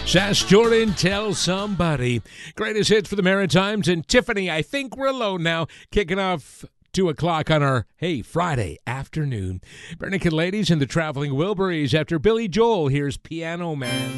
Sass Jordan, Tell Somebody. Greatest hits for the Maritimes. And Tiffany, I think we're alone now. Kicking off 2 o'clock on our, Friday afternoon. Bernican Ladies and the Traveling Wilburys after Billy Joel. Here's Piano Man.